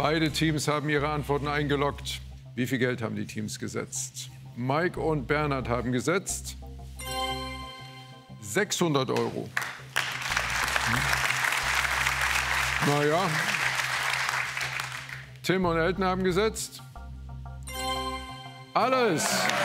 Beide Teams haben ihre Antworten eingeloggt. Wie viel Geld haben die Teams gesetzt? Mike und Bernhard haben gesetzt 600 €. Naja. Tim und Elton haben gesetzt alles.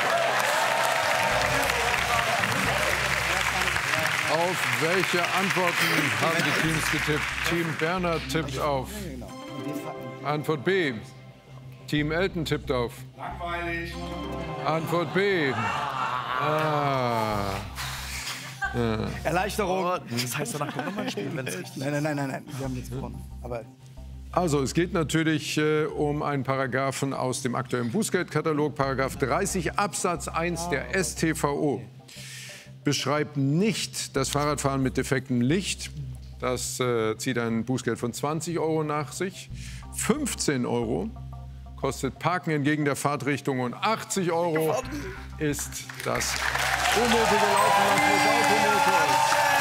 Auf welche Antworten haben die Teams getippt? Team Bernhard tippt auf Antwort B. Team Elton tippt auf Antwort B. Erleichterung. Das heißt, danach kommt nochmal ein Spiel, wenn es richtig ist. Nein. Wir haben jetzt gewonnen. Aber also, es geht natürlich um einen Paragraphen aus dem aktuellen Bußgeldkatalog, Paragraph 30 Absatz 1 der StVO. Beschreibt nicht das Fahrradfahren mit defektem Licht. Das zieht ein Bußgeld von 20 € nach sich. 15 € kostet Parken entgegen der Fahrtrichtung und 80 € ist das unnötige Laufen des Automotors.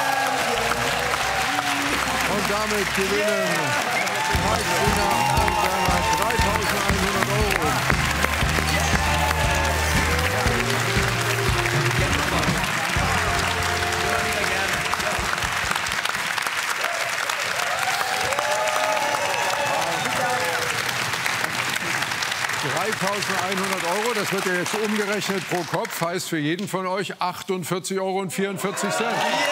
Und damit gewinnen Mike Singer und Bernhard 3.100 €. €3.100, das wird ja jetzt umgerechnet pro Kopf, heißt für jeden von euch 48,44 €.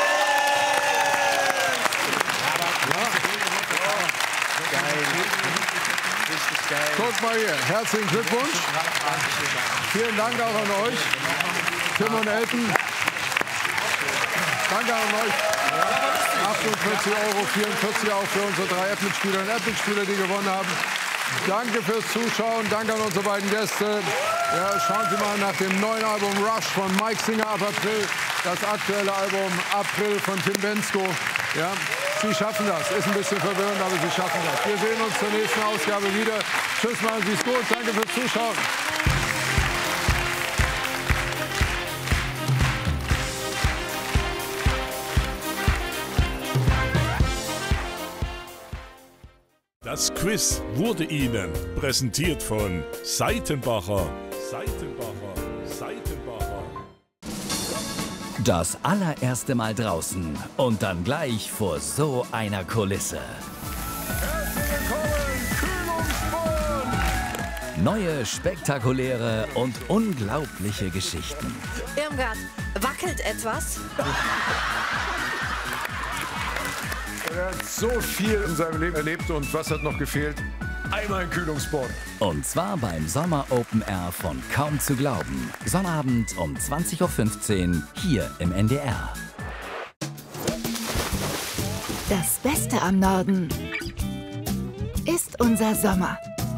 Guckt mal hier, herzlichen Glückwunsch. Vielen Dank auch an euch, Tim und Elton. Danke an euch. 48,44 € auch für unsere 3 App-Mitspieler und App-Mitspieler, die gewonnen haben. Danke fürs Zuschauen, danke an unsere beiden Gäste. Ja, schauen Sie mal nach dem neuen Album Rush von Mike Singer ab April, das aktuelle Album April von Tim Bendzko. Ja, Sie schaffen das, ist ein bisschen verwirrend, aber Sie schaffen das. Wir sehen uns zur nächsten Ausgabe wieder. Tschüss, machen Sie es gut, danke fürs Zuschauen. Das Quiz wurde Ihnen präsentiert von Seitenbacher. Das allererste Mal draußen und dann gleich vor so einer Kulisse. Herzlich willkommen, Kühlungsborn! Neue, spektakuläre und unglaubliche Geschichten. Irmgard, wackelt etwas? Er hat so viel in seinem Leben erlebt und was hat noch gefehlt? Einmal ein Kühlungsborn. Und zwar beim Sommer Open Air von Kaum zu glauben. Sonnabend um 20:15 Uhr hier im NDR. Das Beste am Norden ist unser Sommer.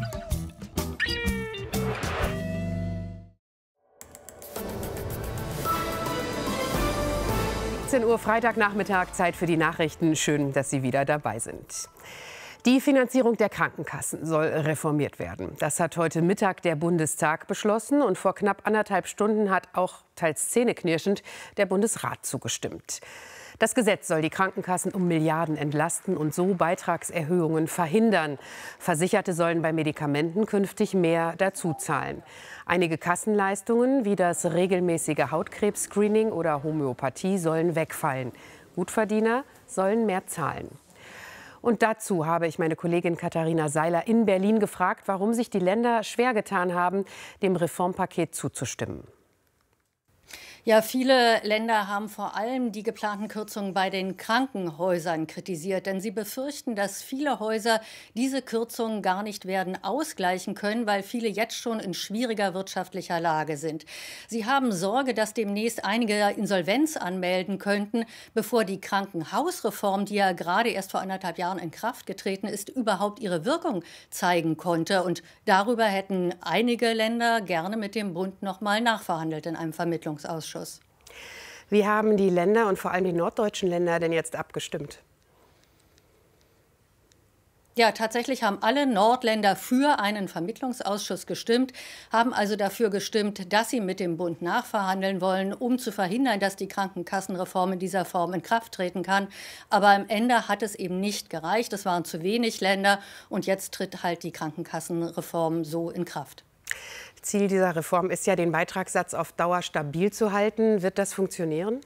17 Uhr Freitagnachmittag, Zeit für die Nachrichten. Schön, dass Sie wieder dabei sind. Die Finanzierung der Krankenkassen soll reformiert werden. Das hat heute Mittag der Bundestag beschlossen. Und vor knapp 1,5 Stunden hat auch teils zähneknirschend der Bundesrat zugestimmt. Das Gesetz soll die Krankenkassen um Milliarden entlasten und so Beitragserhöhungen verhindern. Versicherte sollen bei Medikamenten künftig mehr dazuzahlen. Einige Kassenleistungen wie das regelmäßige Hautkrebs-Screening oder Homöopathie sollen wegfallen. Gutverdiener sollen mehr zahlen. Und dazu habe ich meine Kollegin Katharina Seiler in Berlin gefragt, warum sich die Länder schwer getan haben, dem Reformpaket zuzustimmen. Ja, viele Länder haben vor allem die geplanten Kürzungen bei den Krankenhäusern kritisiert, denn sie befürchten, dass viele Häuser diese Kürzungen gar nicht werden ausgleichen können, weil viele jetzt schon in schwieriger wirtschaftlicher Lage sind. Sie haben Sorge, dass demnächst einige Insolvenz anmelden könnten, bevor die Krankenhausreform, die ja gerade erst vor 1,5 Jahren in Kraft getreten ist, überhaupt ihre Wirkung zeigen konnte. Und darüber hätten einige Länder gerne mit dem Bund noch mal nachverhandelt in einem Vermittlungsausschuss. Wie haben die Länder und vor allem die norddeutschen Länder denn jetzt abgestimmt? Ja, tatsächlich haben alle Nordländer für einen Vermittlungsausschuss gestimmt, haben also dafür gestimmt, dass sie mit dem Bund nachverhandeln wollen, um zu verhindern, dass die Krankenkassenreform in dieser Form in Kraft treten kann. Aber am Ende hat es eben nicht gereicht. Es waren zu wenig Länder und jetzt tritt halt die Krankenkassenreform so in Kraft. Ziel dieser Reform ist ja, den Beitragssatz auf Dauer stabil zu halten. Wird das funktionieren?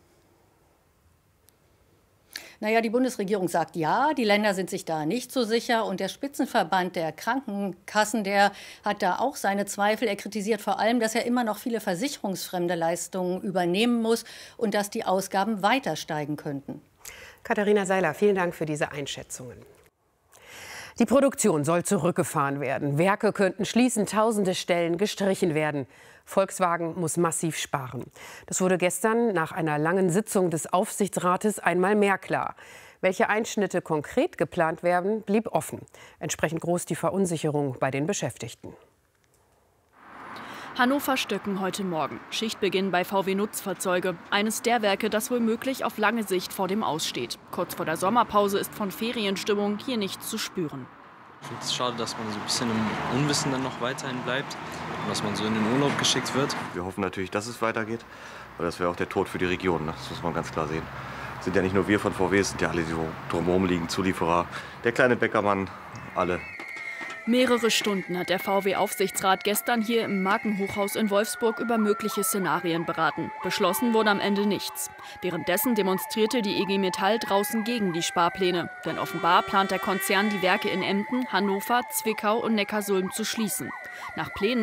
Naja, die Bundesregierung sagt ja, die Länder sind sich da nicht so sicher. Und der Spitzenverband der Krankenkassen, der hat da auch seine Zweifel. Er kritisiert vor allem, dass er immer noch viele versicherungsfremde Leistungen übernehmen muss und dass die Ausgaben weiter steigen könnten. Katharina Seiler, vielen Dank für diese Einschätzungen. Die Produktion soll zurückgefahren werden. Werke könnten schließen, tausende Stellen gestrichen werden. Volkswagen muss massiv sparen. Das wurde gestern nach einer langen Sitzung des Aufsichtsrates einmal mehr klar. Welche Einschnitte konkret geplant werden, blieb offen. Entsprechend groß die Verunsicherung bei den Beschäftigten. Hannover-Stöcken heute Morgen. Schichtbeginn bei VW Nutzfahrzeuge. Eines der Werke, das womöglich auf lange Sicht vor dem Aus steht. Kurz vor der Sommerpause ist von Ferienstimmung hier nichts zu spüren. Ich finde es schade, dass man so ein bisschen im Unwissen dann noch weiterhin bleibt und dass man so in den Urlaub geschickt wird. Wir hoffen natürlich, dass es weitergeht, aber das wäre auch der Tod für die Region. Das muss man ganz klar sehen. Es sind ja nicht nur wir von VW, es sind ja alle, die so drumherum liegen, Zulieferer, der kleine Bäckermann, alle. Mehrere Stunden hat der VW-Aufsichtsrat gestern hier im Markenhochhaus in Wolfsburg über mögliche Szenarien beraten. Beschlossen wurde am Ende nichts. Währenddessen demonstrierte die IG Metall draußen gegen die Sparpläne. Denn offenbar plant der Konzern, die Werke in Emden, Hannover, Zwickau und Neckarsulm zu schließen. Nach Plänen